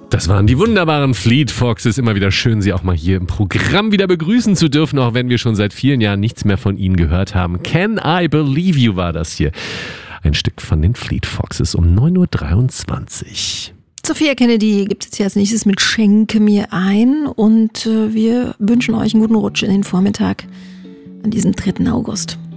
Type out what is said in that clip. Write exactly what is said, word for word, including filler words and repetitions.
Das waren die wunderbaren Fleet Foxes. Immer wieder schön, Sie auch mal hier im Programm wieder begrüßen zu dürfen, auch wenn wir schon seit vielen Jahren nichts mehr von Ihnen gehört haben. Can I Believe You war das hier. Ein Stück von den Fleet Foxes um neun Uhr dreiundzwanzig. Sophia Kennedy gibt es jetzt hier als nächstes mit Schenke mir ein. Und äh, wir wünschen euch einen guten Rutsch in den Vormittag an diesem dritten August.